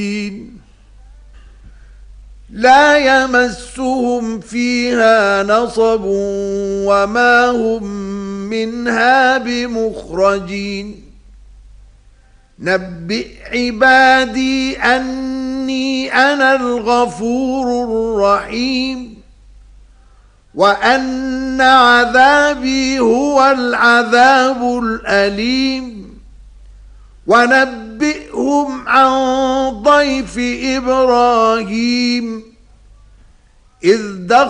لا يمسهم فيها نصب وما هم منها بمخرجين نبئ عبادي أني أنا الغفور الرحيم وأن عذابي هو العذاب الأليم ونبئهم عن ضيف إبراهيم إذ دخل